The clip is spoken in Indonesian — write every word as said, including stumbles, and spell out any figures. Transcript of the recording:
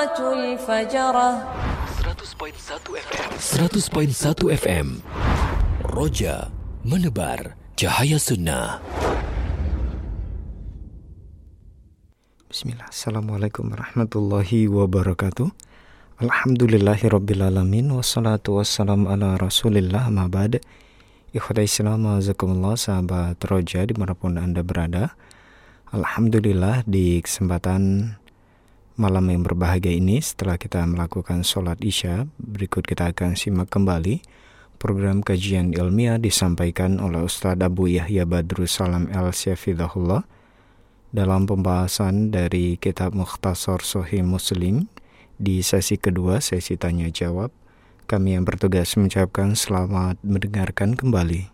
seratus koma satu F M seratus koma satu F M Roja menebar cahaya sunnah. Bismillah. Assalamualaikum warahmatullahi wabarakatuh. Alhamdulillahirrabbilalamin. Wassalatu wassalamu ala rasulillah ma ba'd. Ikhwatai Islam, azakumullah, sahabat Roja dimanapun Anda berada. Alhamdulillah, di kesempatan malam yang berbahagia ini, setelah kita melakukan sholat isya, berikut kita akan simak kembali program kajian ilmiah disampaikan oleh Ustadz Abu Yahya Badrus Salam El-Syafidahullah dalam pembahasan dari kitab Mukhtasar Sahih Muslim di sesi kedua, sesi tanya jawab. Kami yang bertugas mengucapkan selamat mendengarkan kembali.